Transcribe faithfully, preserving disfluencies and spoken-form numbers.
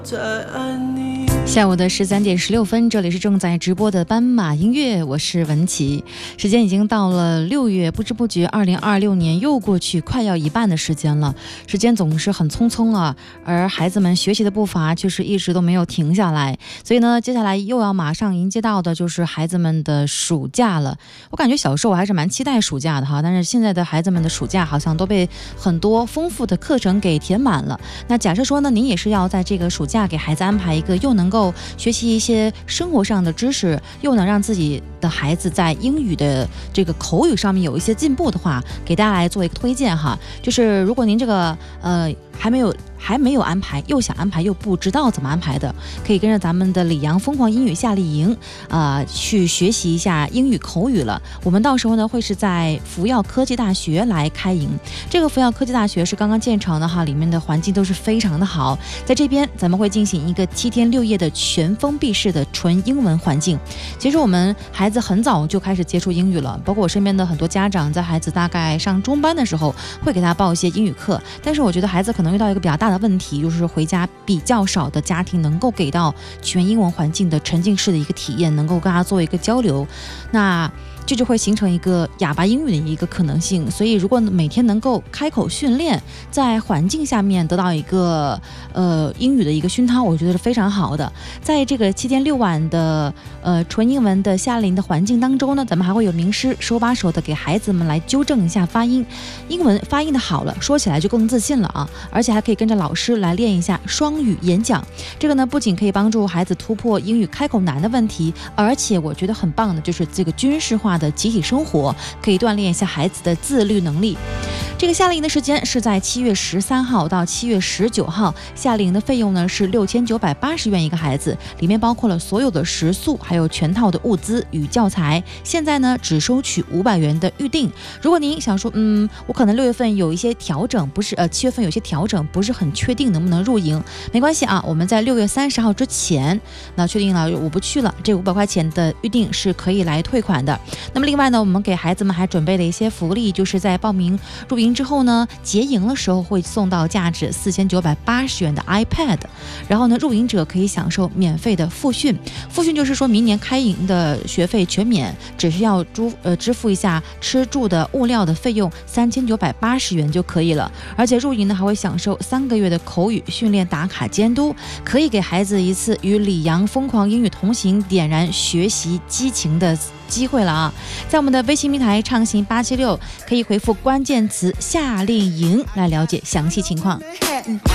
下午的十三点十六分，这里是正在直播的斑马音乐，我是文琪。时间已经到了六月，不知不觉二零二六年又过去快要一半的时间了，时间总是很匆匆啊，而孩子们学习的步伐却是一直都没有停下来。所以呢，接下来又要马上迎接到的就是孩子们的暑假了。我感觉小时候我还是蛮期待暑假的哈，但是现在的孩子们的暑假好像都被很多丰富的课程给填满了。那假设说呢，您也是要在这个暑假给孩子安排一个又能够学习一些生活上的知识，又能让自己的孩子在英语的这个口语上面有一些进步的话，给大家来做一个推荐哈。就是如果您这个呃还没有还没有安排，又想安排又不知道怎么安排的，可以跟着咱们的李阳疯狂英语夏令营啊、呃、去学习一下英语口语了。我们到时候呢会是在福耀科技大学来开营，这个福耀科技大学是刚刚建成的哈，里面的环境都是非常的好。在这边咱们会进行一个七天六夜的全封闭式的纯英文环境。其实我们孩子很早就开始接触英语了，包括我身边的很多家长在孩子大概上中班的时候会给他报一些英语课，但是我觉得孩子可能遇到一个比较大的问题，就是回家比较少的家庭能够给到全英文环境的沉浸式的一个体验，能够跟他做一个交流，那这就会形成一个哑巴英语的一个可能性。所以如果每天能够开口训练，在环境下面得到一个呃英语的一个熏陶，我觉得是非常好的。在这个七天六晚的呃纯英文的夏令营的环境当中呢，咱们还会有名师手把手的给孩子们来纠正一下发音，英文发音的好了，说起来就更自信了啊！而且还可以跟着老师来练一下双语演讲。这个呢，不仅可以帮助孩子突破英语开口难的问题，而且我觉得很棒的就是这个军事化的集体生活，可以锻炼一下孩子的自律能力。这个夏令营的时间是在七月十三号到七月十九号，夏令营的费用呢是六千九百八十元一个孩子，里面包括了所有的食宿，还有全套的物资与教材。现在呢只收取五百元的预定。如果您想说，嗯，我可能六月份有一些调整，不是呃七月份有些调整，不是很确定能不能入营，没关系啊，我们在六月三十号之前，那确定了我不去了，这五百块钱的预定是可以来退款的。那么另外呢，我们给孩子们还准备了一些福利，就是在报名入营之后呢，结营的时候会送到价值四千九百八十元的 iPad， 然后呢，入营者可以享受免费的复训。复训就是说明年开营的学费全免，只需要支呃支付一下吃住的物料的费用三千九百八十元就可以了。而且入营呢还会享受三个月的口语训练打卡监督，可以给孩子一次与李阳疯狂英语同行，点燃学习激情的机会了啊！在我们的微信平台畅行八七六，可以回复关键词夏令营来了解详细情况。